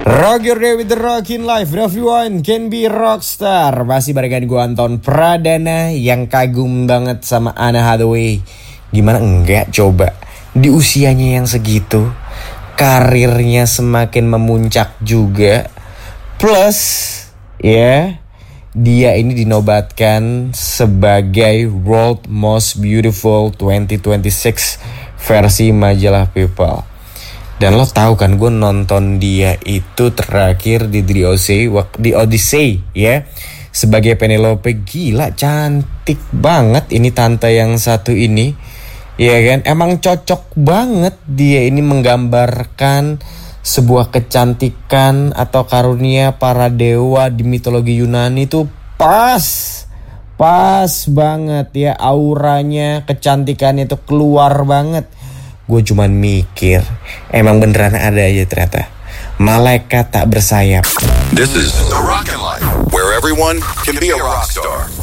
Rock your day with the Rockin' Life. Everyone can be rockstar. Masih barengan gue Anton Pradana yang kagum banget sama Anne Hathaway. Gimana enggak coba, di usianya yang segitu karirnya semakin memuncak juga. Plus ya, dia ini dinobatkan sebagai World Most Beautiful 2026 versi majalah People. Dan lo tahu kan, gue nonton dia itu terakhir di Odyssey ya, sebagai Penelope. Gila, cantik banget ini tante yang satu ini, ya kan? Emang cocok banget dia ini menggambarkan sebuah kecantikan atau karunia para dewa di mitologi Yunani tuh pas banget ya, auranya, kecantikannya tuh keluar banget. Gue cuman mikir, emang beneran ada aja ternyata malaikat tak bersayap. This is The Rockin' Life, where everyone can be a rock star.